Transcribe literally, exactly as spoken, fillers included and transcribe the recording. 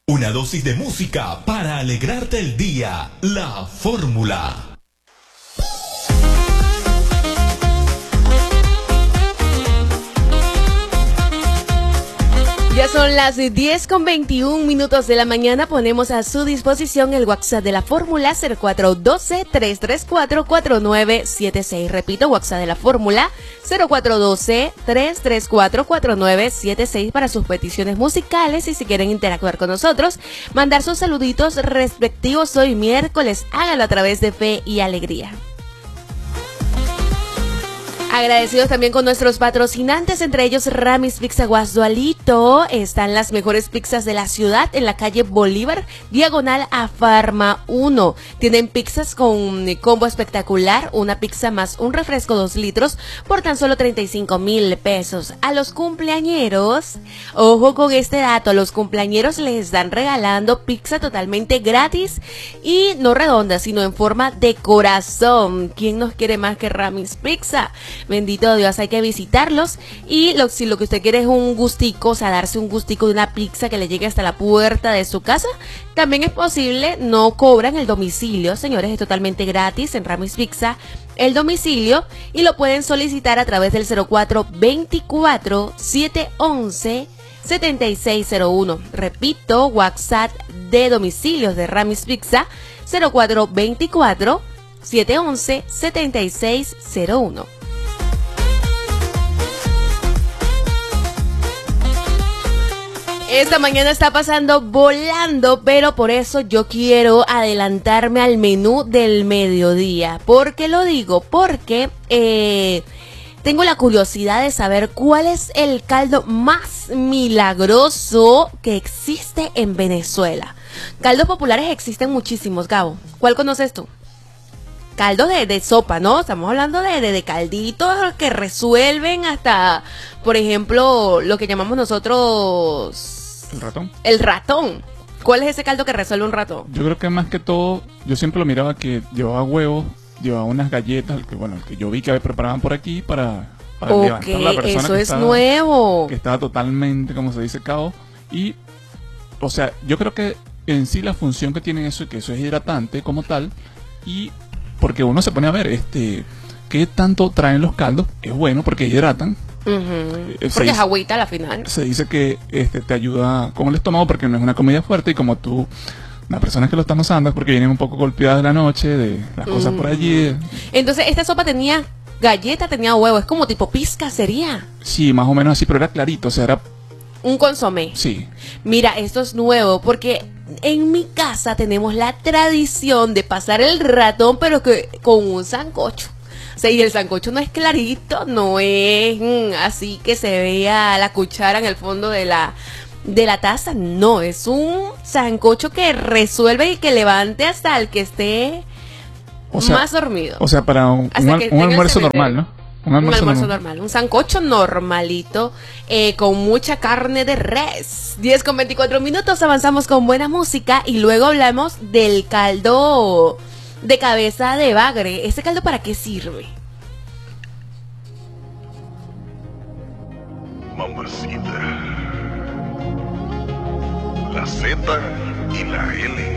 Una dosis de música para alegrarte el día. La Fórmula. Ya son las diez con veintiún minutos de la mañana. Ponemos a su disposición el WhatsApp de la Fórmula cero cuatro uno dos, tres tres cuatro, cuatro nueve siete seis. Repito, WhatsApp de la Fórmula cero cuatro uno dos, tres tres cuatro, cuatro nueve siete seis para sus peticiones musicales y si quieren interactuar con nosotros, mandar sus saluditos respectivos hoy miércoles. Háganlo a través de Fe y Alegría. Agradecidos también con nuestros patrocinantes, entre ellos Ramis Pizza Guasdualito. Están las mejores pizzas de la ciudad en la calle Bolívar, diagonal a Farma uno. Tienen pizzas con combo espectacular, una pizza más un refresco dos litros por tan solo treinta y cinco mil pesos. A los cumpleañeros, ojo con este dato, a los cumpleañeros les están regalando pizza totalmente gratis y no redonda, sino en forma de corazón. ¿Quién nos quiere más que Ramis Pizza? Bendito Dios, hay que visitarlos. Y lo, si lo que usted quiere es un gustico, o sea, darse un gustico de una pizza que le llegue hasta la puerta de su casa, también es posible. No cobran el domicilio, señores, es totalmente gratis en Ramis Pizza el domicilio y lo pueden solicitar a través del cero cuatro veinticuatro, setecientos once, setenta y seis cero uno. Repito, WhatsApp de domicilios de Ramis Pizza cero cuatro veinticuatro, setecientos once, setenta y seis cero uno. Esta mañana está pasando volando, pero por eso yo quiero adelantarme al menú del mediodía. ¿Por qué lo digo? Porque eh, tengo la curiosidad de saber cuál es el caldo más milagroso que existe en Venezuela. Caldos populares existen muchísimos, Gabo. ¿Cuál conoces tú? Caldos de, de sopa, ¿no? Estamos hablando de, de, de calditos que resuelven hasta, por ejemplo, lo que llamamos nosotros... ¿El ratón? El ratón. ¿Cuál es ese caldo que resuelve un ratón? Yo creo que más que todo, yo siempre lo miraba que llevaba huevos, llevaba unas galletas, que bueno, que yo vi que preparaban por aquí para, para okay, levantar a la persona eso que es estaba, nuevo. que estaba totalmente, como se dice, cao. Y, o sea, yo creo que en sí la función que tiene eso, que eso es hidratante como tal, y porque uno se pone a ver, este, qué tanto traen los caldos, es bueno porque hidratan. Uh-huh. Porque es agüita a la final. Se dice que este te ayuda con el estómago porque no es una comida fuerte y como tú, las personas que lo están usando es porque vienen un poco golpeadas de la noche, de las cosas uh-huh. por allí. Entonces esta sopa tenía galleta, tenía huevo, es como tipo pizca sería. Sí, más o menos así, pero era clarito, o sea, era... un consomé. Sí. Mira, esto es nuevo porque en mi casa tenemos la tradición de pasar el ratón pero que con un sancocho. O sea, y el sancocho no es clarito, no es mm, así que se vea la cuchara en el fondo de la, de la taza. No, es un sancocho que resuelve y que levante hasta el que esté o sea, más dormido. O sea, para un, un, al, un almuerzo normal, ¿no? Un almuerzo, un almuerzo normal. normal. Un sancocho normalito eh, con mucha carne de res. diez con veinticuatro minutos, avanzamos con buena música y luego hablamos del caldo... de cabeza de bagre. ¿Ese caldo para qué sirve? Mamacita. La Z y la L.